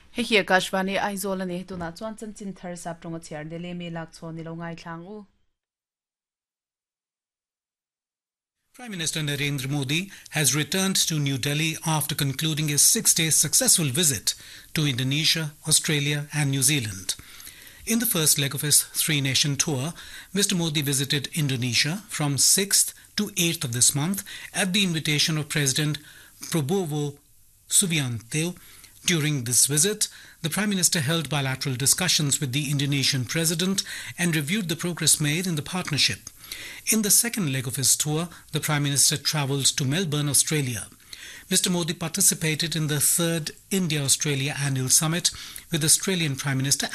Hei Kashvani Aizolani to not one chin thir saprongotier de leme lakso nilongai tlangu. Prime Minister Narendra Modi has returned to New Delhi after concluding his 6-day successful visit to Indonesia, Australia and New Zealand. In the first leg of his three-nation tour, Mr. Modi visited Indonesia from 6th to 8th of this month at the invitation of President Prabowo Subianto. During this visit, the Prime Minister held bilateral discussions with the Indonesian President and reviewed the progress made in the partnership. In the second leg of his tour, the Prime Minister travelled to Melbourne, Australia. Mr. Modi participated in the third India-Australia Annual Summit with Australian Prime Minister